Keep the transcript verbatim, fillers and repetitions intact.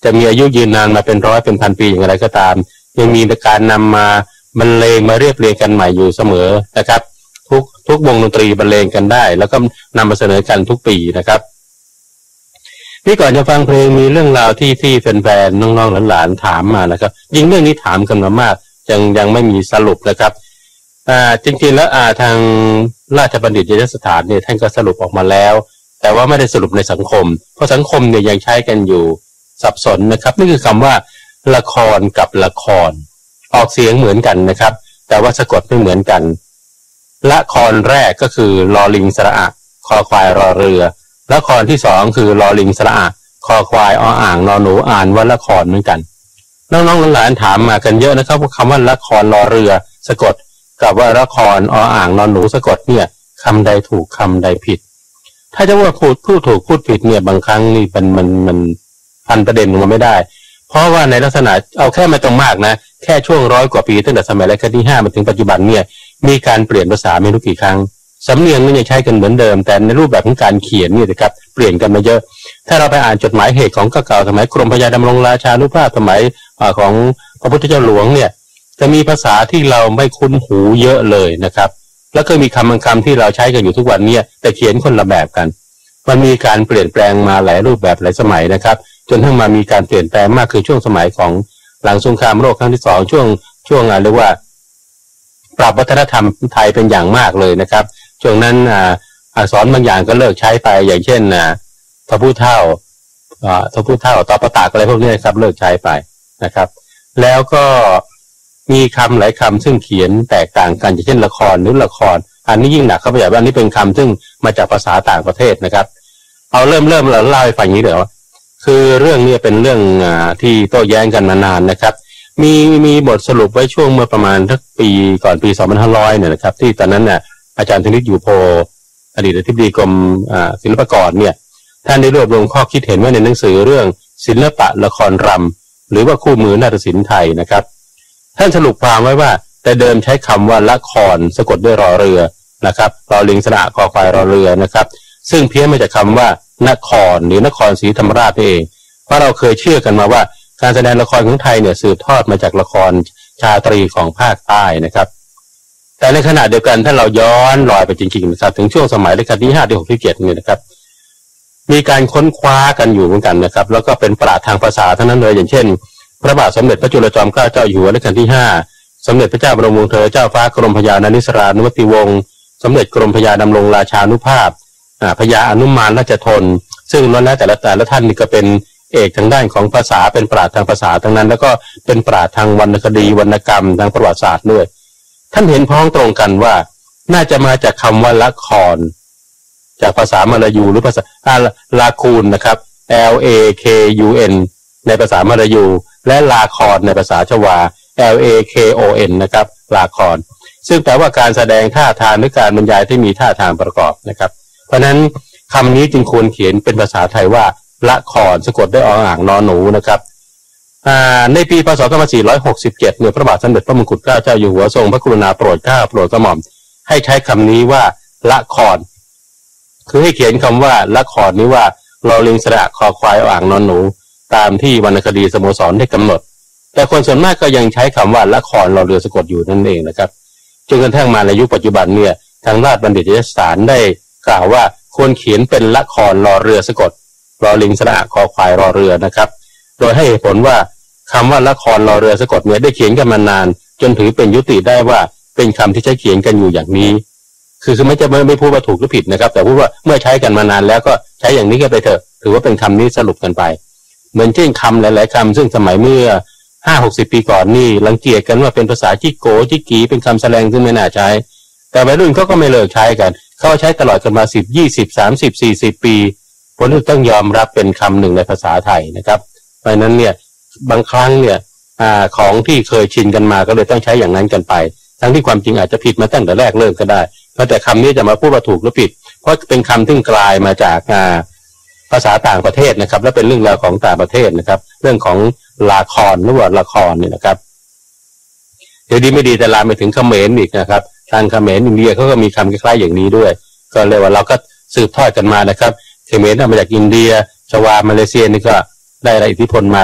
จะมีอายุยืนนานมาเป็นร้อยเป็นพันปีอย่างไรก็ตามยังมีการนำมาบรรเลงมาเรียบเรียงกันใหม่อยู่เสมอนะครับทุกทุกวงดนตรีบรรเลงกันได้แล้วก็นำมาเสนอกันทุกปีนะครับนี่ก่อนจะฟังเพลงมีเรื่องราวที่ที่แฟนๆน้องๆหลานๆถามมานะครับยิ่งเรื่องนี้ถามกันมามากยังยังไม่มีสรุปนะครับอ่าจริงๆแล้วอ่าทางราชบัณฑิตยสถานเนี่ยท่านก็สรุปออกมาแล้วแต่ว่าไม่ได้สรุปในสังคมเพราะสังคมเนี่ยยังใช้กันอยู่สับสนนะครับนี่คือคำว่าละครกับละครออกเสียงเหมือนกันนะครับแต่ว่าสะกดไม่เหมือนกันละครแรกก็คือลอลิงสระอะคอควายรอเรือละครที่สองคือลอลิงสระอะคอควายออ่างนอหนูอ่านว่าละครเหมือนกันน้องๆหลานๆถามมากันเยอะนะครับว่าคำว่าละครรอเรือสะกดกับว่าละครออ่างนอหนูสะกดเนี่ยคำใดถูกคำใดผิดถ้าจะว่าพูดพูดถูกพูดผิดเนี่ยบางครั้งนี่มันมันมันพันประเด็นมันไม่ได้เพราะว่าในลักษณะเอาแค่ไม่ตรงมากนะแค่ช่วงร้อยกว่าปีตั้งแต่สมัยรัชกาลที่ห้ามาถึงปัจจุบันเนี่ยมีการเปลี่ยนภาษาไม่รู้กี่ครั้งสำเนียงมันยังใช้กันเหมือนเดิมแต่ในรูปแบบของการเขียนนี่นะครับเปลี่ยนกันมาเยอะถ้าเราไปอ่านจดหมายเหตุของเก่าๆสมัยกรมพระยาดำรงราชานุภาพสมัยของพระพุทธเจ้าหลวงเนี่ยจะมีภาษาที่เราไม่คุ้นหูเยอะเลยนะครับแล้วก็มีคำบางคำที่เราใช้กันอยู่ทุกวันนี้แต่เขียนคนละแบบกันมันมีการเปลี่ยนแปลงมาหลายรูปแบบหลายสมัยนะครับจนทั้งมามีการเปลี่ยนแปลงมากคือช่วงสมัยของหลังสงครามโลกครั้งที่สองช่วงช่วงอะไรเรียกว่าปรับวัฒนธรรมไทยเป็นอย่างมากเลยนะครับช่วงนั้นอ่าอักษรบางอย่างก็เลิกใช้ไปอย่างเช่นอ่าทพูเท่าอ่าทพูเท่าตอประตากอะไรพวกนี้ครับเลิกใช้ไปนะครับแล้วก็มีคำหลายคำซึ่งเขียนแตกต่างกันอย่างเช่นละครหรือละครอันนี้ยิ่งหนักเข้าไปใหญ่ว่าอันนี้เป็นคำซึ่งมาจากภาษาต่างประเทศนะครับเอาเริ่มเริ่มเราเล่าให้ฟังอย่างนี้เดี๋ยวคือเรื่องนี้เป็นเรื่องอ่าที่โต้แย้งกันมานานนะครับมีมีบทสรุปไว้ช่วงเมื่อประมาณสักปีก่อนปีสองพันห้าร้อยเนี่ยนะครับที่ตอนนั้นเนี่ยอาจารย์ธนิตอยู่โพอดีตอธิบดีกรมอ่าศิลปากรเนี่ยท่านได้รวบรวมข้อคิดเห็นไว้ในหนังสือเรื่องศิลปะละครรำหรือว่าคู่มือนาฏศิลป์ไทยนะครับท่านสรุปความไว้ว่าแต่เดิมใช้คำว่าละครสะกดด้วยรอเรือนะครับรอลิงสระคอควายรอเรือนะครับซึ่งเพี้ยนมาจากคำว่านครหรือนครศรีธรรมราชนี่เองเพราะเราเคยเชื่อกันมาว่าการแสดงละครของไทยเนี่ยสืบทอดมาจากละครชาตรีของภาคใต้นะครับแต่ในขณะเดียวกันถ้าเราย้อนรอยไปจริงๆนะครับถึงช่วงสมัยรัชกาลที่ห้าที่หกที่เจ็ดนี่นะครับมีการค้นคว้ากันอยู่เหมือนกันนะครับแล้วก็เป็นปราชญ์ทางภาษาทั้งนั้นเลยอย่างเช่นพระบาทสมเด็จพระจุลจอมเกล้าเจ้าอยู่หัวรัชกาลที่ห้าสมเด็จพระเจ้าบรมวงศ์เธอเจ้าฟ้ากรมพระยานิสรานุวติวงศ์สมเด็จกรมพระยาดำรงราชานุภาพพระยาอนุมานราชทนซึ่งล้วนแล้วแต่ละแต่ละท่านนี่ก็เป็นเอกทางด้านของภาษาเป็นปราชญ์ทางภาษาทั้งนั้นแล้วก็เป็นปราชญ์ทางวรรณคดีวรรณกรรมทางประวัติศาสตร์ด้วยท่านเห็นพ้องตรงกันว่าน่าจะมาจากคำว่าละครจากภาษามลายูหรือภาษาลาคูนนะครับ L A K U N ในภาษามลายูและลาครในภาษาชวา L A K O N นะครับลาครซึ่งแปลว่าการแสดงท่าทางหรือการบรรยายที่มีท่าทางประกอบนะครับเพราะนั้นคำนี้จึงควรเขียนเป็นภาษาไทยว่าละครสะกดด้วยออ่างนอหนูนะครับในปีพ.ศ. สองพันสี่ร้อยหกสิบเจ็ดเนี่ยพระบาทสมเด็จพระมงกุฎเกล้าเจ้าอยู่หัวทรงพระกรุณาโปรดเกล้าโปรดกระหม่อมให้ใช้คำนี้ว่าละครคือให้เขียนคำว่าละครนี้ว่าลอลิงสระคอควายออ่างนอหนูตามที่วรรณคดีสโมสรได้กำหนดแต่คนส่วนมากก็ยังใช้คำว่าละครรอเรือสะกดอยู่นั่นเองนะครับจนกระทั่งมาในยุคปัจจุบันเนี่ยทางราชบัณฑิตยสถานได้กล่าวว่าควรเขียนเป็นละครรอเรือสะกดรอลิงสระคอควายรอเรือนะครับโดยให้เหตุผลว่าคำว่าละครรอเรือสะกดเนี่ยได้เขียนกันมานานจนถือเป็นยุติได้ว่าเป็นคำที่ใช้เขียนกันอยู่อย่างนี้คือคือไม่จะไม่ไม่พูดว่าถูกหรือผิดนะครับแต่พูดว่าเมื่อใช้กันมานานแล้วก็ใช้อย่างนี้กันไปเถอะถือว่าเป็นคำนี้สรุปกันไปเหมือนเช่นคำหลายๆคำซึ่งสมัยเมื่อห้าหกสิบปีก่อนนี่รังเกียจกันว่าเป็นภาษาจิโกจิกีเป็นคำแสลงซึ่งไม่น่าใช้แต่วัยรุ่นเขาก็ไม่เลิกใช้กันเขาใช้ตลอดกันมาสิบยี่สิบสามสิบสี่สิบปีผลต้องยอมรับเป็นคำหนึ่งในภาษาไทยนะครับเพราะนั้นเนี่ยบางครั้งเนี่ยอ่าของที่เคยชินกันมาก็เลยต้องใช้อย่างนั้นกันไปทั้งที่ความจริงอาจจะผิดมาตั้งแต่แรกเริ่มก็ได้เพราะแต่คำนี้จะมาพูดว่าถูกหรือผิดเพราะเป็นคำที่กลายมาจากอ่าภาษาต่างประเทศนะครับและเป็นเรื่องราวของต่างประเทศนะครับเรื่องของละครหรือว่าละครเนี่ยนะครับเดี๋ยวดีไม่ดีแต่ลามไปถึงเขมรอีกนะครับทางเขมรอินเดียเขาก็มีคำคล้ายๆอย่างนี้ด้วยก็เลยว่าเราก็สืบทอดกันมานะครับเขมรเอามาจากอินเดียชวามาเลเซียนี่ก็ได้รับอิทธิพลมา